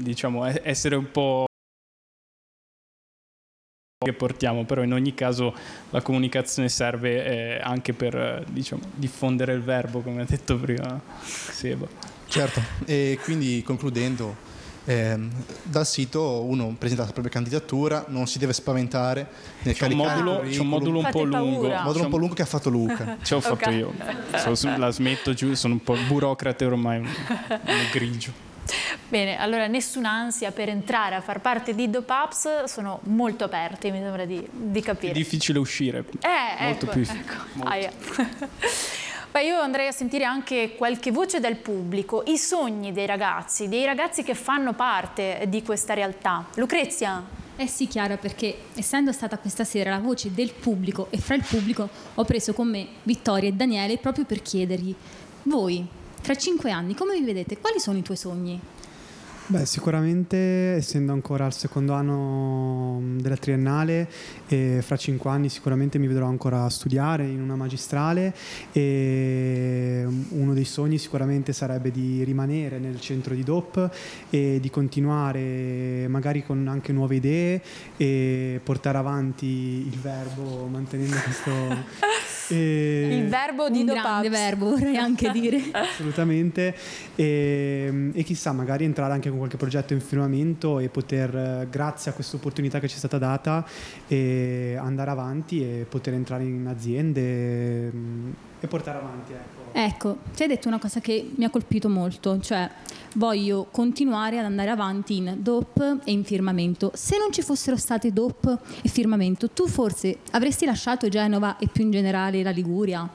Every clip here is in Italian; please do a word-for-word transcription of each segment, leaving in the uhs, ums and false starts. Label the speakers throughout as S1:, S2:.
S1: diciamo essere un po' che portiamo, però in ogni caso la comunicazione serve eh, anche per eh, diciamo diffondere il verbo, come ha detto prima Seba.
S2: Certo, e quindi concludendo, eh, dal sito uno presenta la propria candidatura, non si deve spaventare nel
S1: c'è un
S2: caricare
S1: modulo, c'è un modulo un po' lungo,
S2: un modulo un po' lungo che ha fatto Luca.
S1: Ce l'ho fatto io, so, la smetto giù, sono un po' burocrate ormai, un, un grigio.
S3: Bene, allora nessuna ansia per entrare a far parte di DOPAPS, sono molto aperti, mi sembra di, di capire.
S1: È difficile uscire,
S3: eh,
S1: molto
S3: ecco,
S1: più.
S3: Ecco.
S1: Molto.
S3: Ah, yeah. Beh, io andrei a sentire anche qualche voce dal pubblico, i sogni dei ragazzi, dei ragazzi che fanno parte di questa realtà. Lucrezia?
S4: Eh sì, Chiara, perché essendo stata questa sera la voce del pubblico e fra il pubblico ho preso con me Vittoria e Daniele proprio per chiedergli: voi, tra cinque anni, come vi vedete? Quali sono i tuoi sogni?
S5: Beh, sicuramente, essendo ancora al secondo anno della triennale, e fra cinque anni sicuramente mi vedrò ancora studiare in una magistrale, e uno dei sogni sicuramente sarebbe di rimanere nel centro di D O P e di continuare magari con anche nuove idee e portare avanti il verbo mantenendo questo... E
S3: il verbo di
S4: un
S3: DOPAPS.
S4: grande verbo, vorrei anche dire.
S5: Assolutamente, e, e chissà, magari entrare anche con qualche progetto in firmamento e poter, grazie a questa opportunità che ci è stata data, e andare avanti e poter entrare in aziende e, e portare avanti, ecco.
S4: Ecco, ti hai detto una cosa che mi ha colpito molto, cioè voglio continuare ad andare avanti in D O P e in firmamento. Se non ci fossero stati D O P e firmamento, tu forse avresti lasciato Genova e più in generale la Liguria?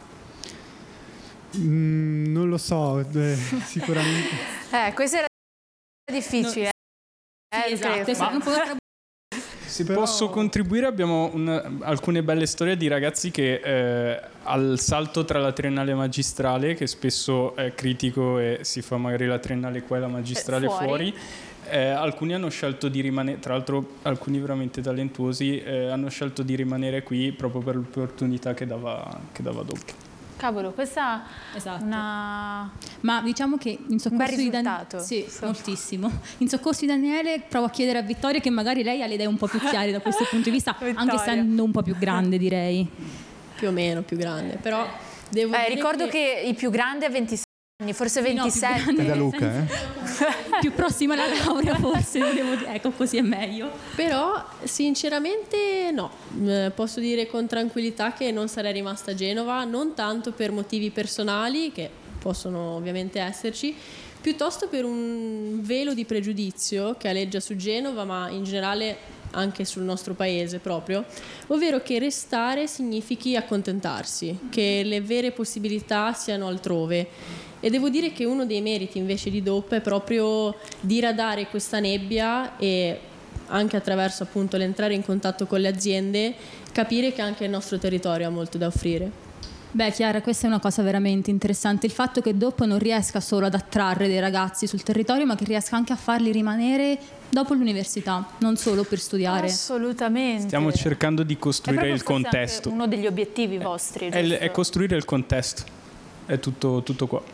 S5: Mm, non lo so, eh, sicuramente.
S3: Eh, questo era difficile.
S4: No.
S3: Eh,
S4: sì, esatto,
S3: Ma...
S4: un po' tra...
S1: Se
S5: Però...
S1: posso contribuire, abbiamo un, alcune belle storie di ragazzi che eh, al salto tra la triennale e magistrale, che spesso è critico e si fa magari la triennale qua e la magistrale
S3: fuori,
S1: fuori eh, alcuni hanno scelto di rimanere, tra l'altro alcuni veramente talentuosi, eh, hanno scelto di rimanere qui proprio per l'opportunità che dava, che dava D O P.
S3: Cavolo, questa
S4: esatto.
S3: è una...
S4: Ma diciamo che in soccorso di Daniele, sì,
S3: so.
S4: moltissimo. In soccorso di Daniele provo a chiedere a Vittoria, che magari lei ha le idee un po' più chiare da questo punto di vista, anche essendo un po' più grande, direi.
S6: Più o meno più grande, però devo
S3: eh,
S6: dire
S3: ricordo che... che il più grande ha ventisei anni, forse ventisette.
S5: No, da Luca, eh?
S4: Più prossima alla laurea, forse, devo dire. Ecco, così è meglio.
S6: Però sinceramente no, posso dire con tranquillità che non sarei rimasta a Genova, non tanto per motivi personali, che possono ovviamente esserci, piuttosto per un velo di pregiudizio che aleggia su Genova, ma in generale anche sul nostro paese proprio, ovvero che restare significhi accontentarsi, che le vere possibilità siano altrove. E devo dire che uno dei meriti invece di D O P è proprio diradare questa nebbia e anche attraverso appunto l'entrare in contatto con le aziende capire che anche il nostro territorio ha molto da offrire.
S4: Beh, Chiara, questa è una cosa veramente interessante, il fatto che D O P non riesca solo ad attrarre dei ragazzi sul territorio, ma che riesca anche a farli rimanere dopo l'università, non solo per studiare.
S3: Assolutamente.
S1: Stiamo cercando di costruire il contesto.
S3: È uno degli obiettivi vostri.
S1: È, è costruire il contesto, è tutto, tutto qua.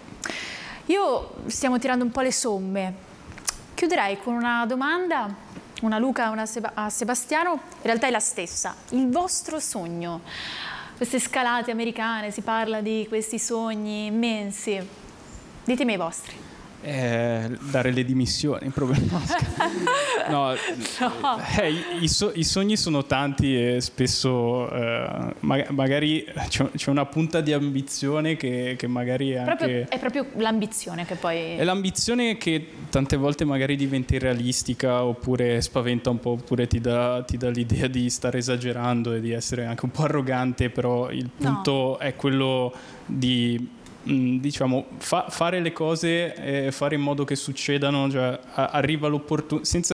S3: Io stiamo tirando un po' le somme. Chiuderei con una domanda, una Luca e una Seb- a Sebastiano, in realtà è la stessa. Il vostro sogno? Queste scalate americane, si parla di questi sogni immensi. Ditemi i vostri.
S1: Eh, dare le dimissioni, proprio no, no, no. Eh, i, so, i sogni sono tanti e spesso eh, ma, magari c'è, c'è una punta di ambizione che, che magari è
S3: proprio,
S1: anche
S3: è proprio l'ambizione che poi
S1: è l'ambizione che tante volte magari diventa irrealistica oppure spaventa un po', oppure ti dà, ti dà l'idea di stare esagerando e di essere anche un po' arrogante, però il punto no. è quello di diciamo fa, fare le cose e fare in modo che succedano, cioè a, arriva l'opportunità senza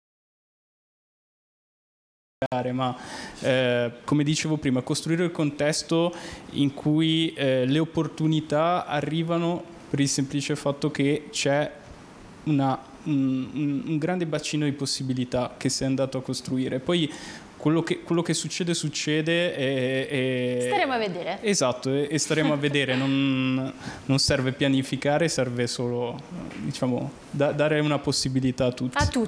S1: ma eh, come dicevo prima, costruire il contesto in cui eh, le opportunità arrivano per il semplice fatto che c'è una, un, un grande bacino di possibilità che si è andato a costruire. Poi Quello che, quello che succede succede e, e
S3: staremo a vedere.
S1: Esatto, e, e staremo a vedere. Non, non serve pianificare, serve solo, diciamo, da, dare una possibilità a tutti.
S3: A tutti.